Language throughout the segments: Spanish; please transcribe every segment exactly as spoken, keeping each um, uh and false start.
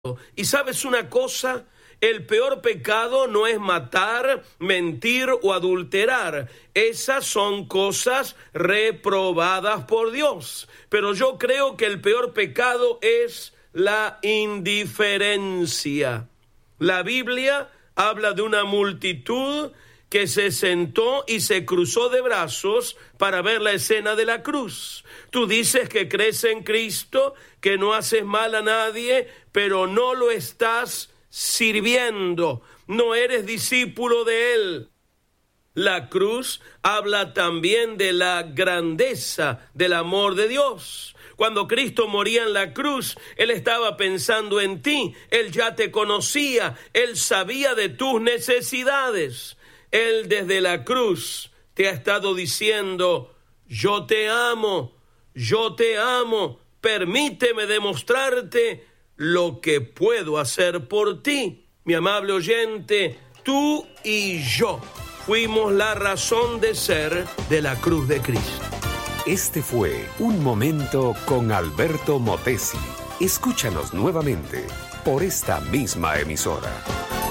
Y sabes una cosa, el peor pecado no es matar, mentir o adulterar. Esas son cosas reprobadas por Dios. Pero yo creo que el peor pecado es la indiferencia. La Biblia habla de una multitud que se sentó y se cruzó de brazos para ver la escena de la cruz. Tú dices que crees en Cristo, que no haces mal a nadie, pero no lo estás sirviendo, no eres discípulo de Él. La cruz habla también de la grandeza del amor de Dios. Cuando Cristo moría en la cruz, Él estaba pensando en ti, Él ya te conocía, Él sabía de tus necesidades. Él desde la cruz te ha estado diciendo, yo te amo, yo te amo, permíteme demostrarte lo que puedo hacer por ti. Mi amable oyente, tú y yo fuimos la razón de ser de la cruz de Cristo. Este fue Un Momento con Alberto Motesi. Escúchanos nuevamente por esta misma emisora.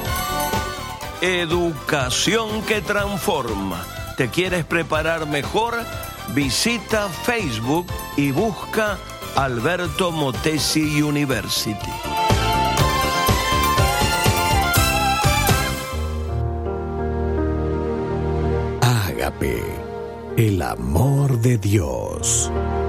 Educación que transforma. ¿Te quieres preparar mejor? Visita Facebook y busca Alberto Motesi University. Ágape, el amor de Dios.